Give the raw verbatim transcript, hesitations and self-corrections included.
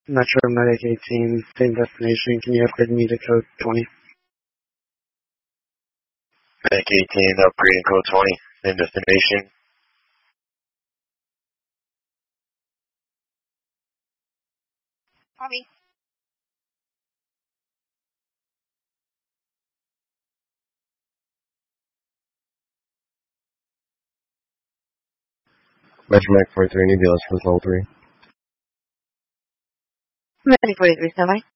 Metro Medic eighteen, same destination. Can you upgrade me to code twenty? Medic eighteen, upgrading code twenty, same destination. Copy. Metro Medic forty-three, need the list for level three. Medic forty-three, standby.